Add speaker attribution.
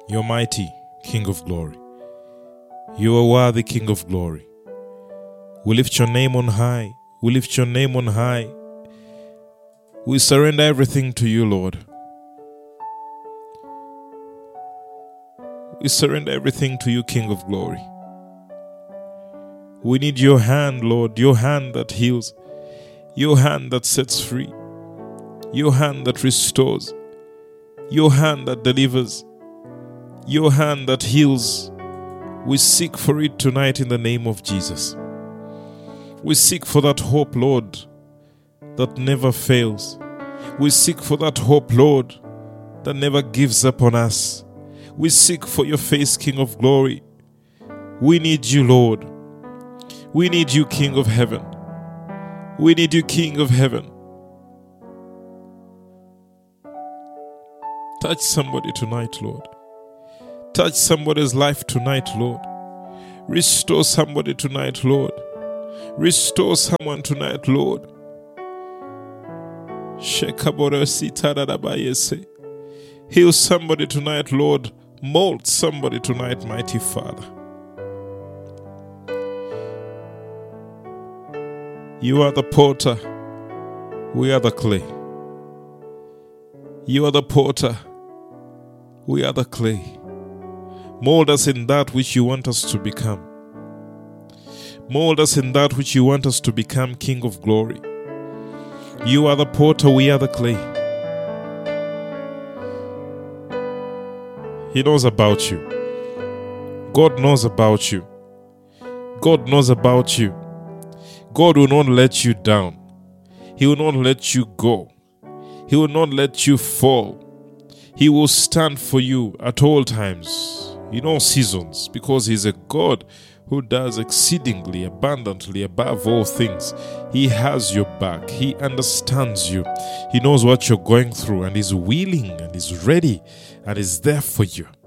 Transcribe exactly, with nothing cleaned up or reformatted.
Speaker 1: You're mighty, King of glory. You are worthy, King of glory. We lift your name on high. We lift your name on high. We surrender everything to you, Lord. We surrender everything to you, King of glory. We need your hand, Lord, your hand that heals, your hand that sets free, your hand that restores, your hand that delivers, your hand that heals. We seek for it tonight in the name of Jesus. We seek for that hope, Lord, that never fails. We seek for that hope, Lord, that never gives up on us. We seek for your face, King of glory. We need you, Lord. We need you, King of heaven. We need you, King of heaven. Touch somebody tonight, Lord. Touch somebody's life tonight, Lord. Restore somebody tonight, Lord. Restore someone tonight, Lord. Heal somebody tonight, Lord. Mold somebody tonight, mighty Father. You are the potter. We are the clay. You are the potter. We are the clay. Mold us in that which you want us to become. Mold us in that which you want us to become, King of glory. You are the potter, we are the clay. He knows about you. God knows about you. God knows about you. God will not let you down. He will not let you go. He will not let you fall. He will stand for you at all times, in all seasons, because He's a God who does exceedingly abundantly above all things. He has your back. He understands you. He knows what you're going through and is willing and is ready and is there for you.